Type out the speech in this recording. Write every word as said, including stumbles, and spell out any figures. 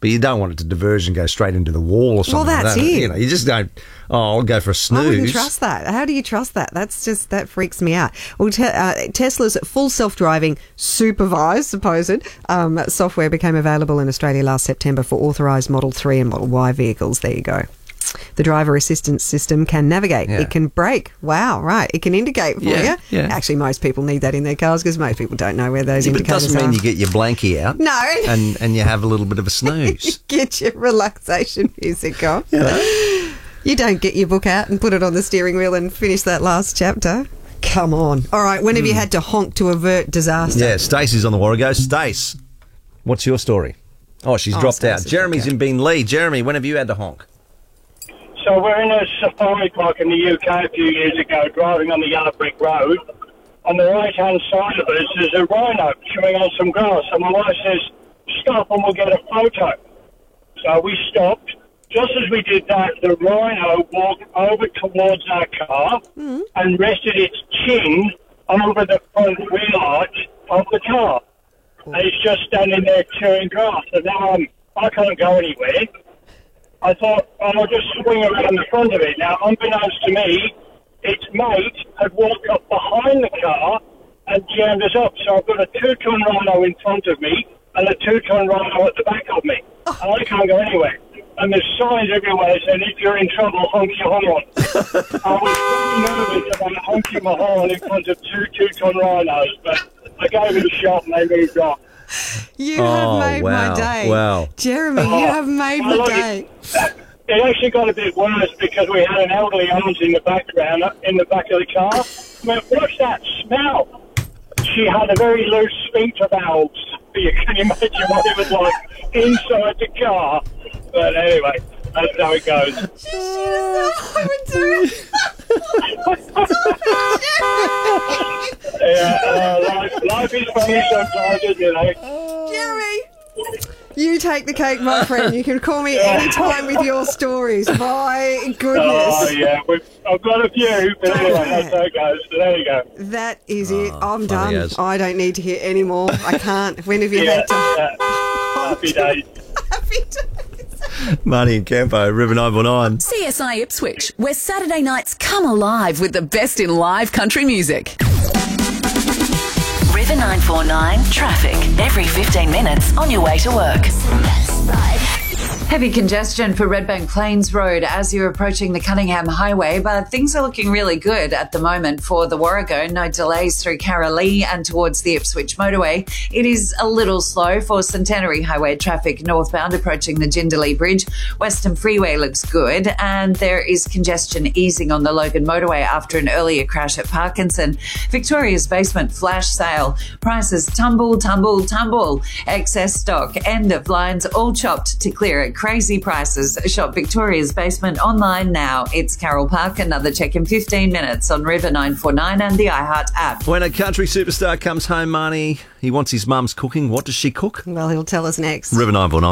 But you don't want it to diverge and go straight into the wall or something. Well, that's like that. it. You know, you just don't, oh, I'll go for a snooze. I wouldn't trust that. How do you trust that? That's just, that freaks me out. Well, te- uh, Tesla's full self-driving supervised, supposed, um, software became available in Australia last September for authorised Model three and Model Y vehicles. There you go. The driver assistance system can navigate. Yeah. It can brake. Wow, right. It can indicate for Yeah, you. yeah. Actually, most people need that in their cars because most people don't know where those Yeah, but it indicators doesn't mean are. you get your blankie out. No. And, and you have a little bit of a snooze. Get your relaxation music on. You know? You don't get your book out and put it on the steering wheel and finish that last chapter. Come on. All right, when have Mm. you had to honk to avert disaster? Yeah, Stacey's on the Warrego. Stace, what's your story? Oh, she's Oh, dropped Stace out. is Jeremy's okay. in Beenleigh. Jeremy, when have you had to honk? So we're in a safari park in the U K a few years ago, driving on the yellow brick road. On the right-hand side of us, there's a rhino chewing on some grass. And my wife says, stop and we'll get a photo. So we stopped. Just as we did that, the rhino walked over towards our car Mm-hmm. and rested its chin over the front wheel arch of the car. And it's just standing there chewing grass. And now I'm, I can't go anywhere. I thought, oh, I'll just swing around the front of it. Now, unbeknownst to me, its mate had walked up behind the car and jammed us up. So I've got a two-ton rhino in front of me and a two-ton rhino at the back of me. And I can't go anywhere. And there's signs everywhere saying, if you're in trouble, honk your horn. I was very nervous about honking my horn in front of two two-ton rhinos, but I gave it a shot and they moved on. You Oh, have made wow, my day. wow. Jeremy, you Oh, have made I my like day. It, it actually got a bit worse because we had an elderly aunt in the background, in the back of the car. I mean, what's that smell? She had a very loose sphincter valves. You can imagine what it was like inside the car. But anyway, that's how it goes. I would do it. Yeah, uh, life, life is funny sometimes, isn't it? Jeremy, you take the cake, my friend. You can call me anytime with your stories. My goodness. Oh, yeah. We've, I've got a few, but anyway, that's how it goes. So there you go. That is it. Oh, I'm funny done. as. I don't need to hear any more. I can't. When have you Yeah, had to? yeah. Happy days. Happy days. Marty and Campo, River nine four nine. C S I Ipswich, where Saturday nights come alive with the best in live country music. River nine four nine traffic every fifteen minutes on your way to work. Heavy congestion for Redbank Plains Road as you're approaching the Cunningham Highway, but things are looking really good at the moment for the Warrego. No delays through Carralee and towards the Ipswich motorway. It is a little slow for Centenary Highway traffic northbound approaching the Jindalee Bridge. Western Freeway looks good, and there is congestion easing on the Logan motorway after an earlier crash at Parkinson. Victoria's Basement flash sale. Prices tumble, tumble, tumble. Excess stock, end of lines, all chopped to clear at crazy prices. Shop Victoria's Basement online now. It's Carroll Park. Another check in fifteen minutes on River nine four nine and the iHeart app. When a country superstar comes home, Marnie, he wants his mum's cooking. What does she cook? Well, he'll tell us next. River nine four nine.